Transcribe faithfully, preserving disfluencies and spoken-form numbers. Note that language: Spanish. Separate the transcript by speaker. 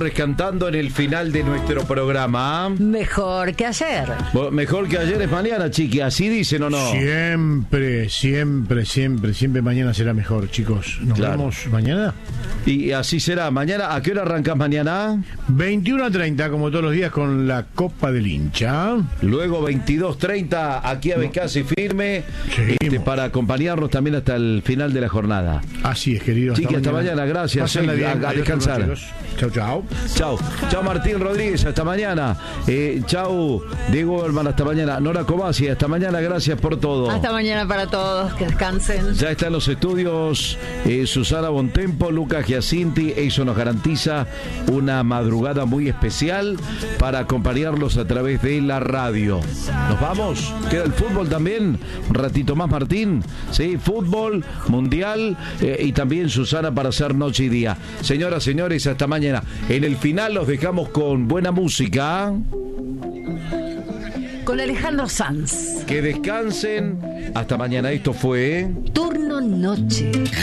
Speaker 1: cantando en el final de nuestro programa.
Speaker 2: Mejor que ayer.
Speaker 1: Mejor que ayer es mañana, chiqui. ¿Así dicen o no?
Speaker 3: Siempre, siempre, siempre, siempre mañana será mejor, chicos. Nos
Speaker 1: Claro.
Speaker 3: vemos mañana.
Speaker 1: Y así será. Mañana, ¿a qué hora arrancas mañana?
Speaker 3: veintiuno a treinta, como todos los días, con la Copa del Hincha.
Speaker 1: Luego veintidós treinta, aquí a Becasi Firme,
Speaker 3: Seguimos.
Speaker 1: este, para acompañarnos también hasta el final de la jornada.
Speaker 3: Así es, querido.
Speaker 1: Chiqui, hasta mañana, gracias.
Speaker 3: Pásenla
Speaker 1: Sí,
Speaker 3: bien.
Speaker 1: a- a
Speaker 3: Adiós,
Speaker 1: descansar.
Speaker 3: chicos. Chau, chau.
Speaker 1: Chau, chau Martín Rodríguez, hasta mañana. Eh, chau Diego Herman, hasta mañana. Nora Comasi, hasta mañana, gracias por todo.
Speaker 2: Hasta mañana para todos, que descansen.
Speaker 1: Ya está en los estudios eh, Susana Bontempo, Lucas Giacinti. Eso nos garantiza una madrugada muy especial para acompañarlos a través de la radio. ¿Nos vamos? ¿Queda el fútbol también? Un ratito más, Martín. Sí, fútbol, mundial eh, y también Susana para hacer noche y día. Señoras, señores, hasta mañana. En el final los dejamos con buena música.
Speaker 2: Con Alejandro Sanz.
Speaker 1: Que descansen. Hasta mañana. Esto fue
Speaker 2: Turno Noche.